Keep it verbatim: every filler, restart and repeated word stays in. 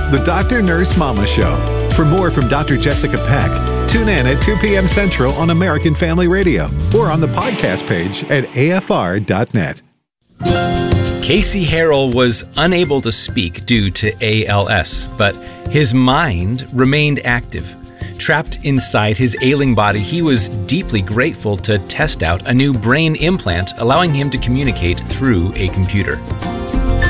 The Doctor Nurse Mama Show. For more from Doctor Jessica Peck, tune in at two p.m. Central on American Family Radio or on the podcast page at A F R dot net. Casey Harrell was unable to speak due to A L S, but his mind remained active. Trapped inside his ailing body, he was deeply grateful to test out a new brain implant, allowing him to communicate through a computer.